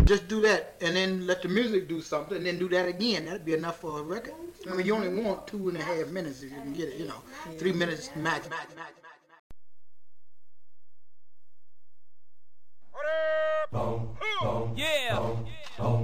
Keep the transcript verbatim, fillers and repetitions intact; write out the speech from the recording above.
just do that, and then let the music do something, and then do that again. That'd be enough for a record. I mean, you only want two and a half minutes if you can get it. You know, three minutes max. Yeah.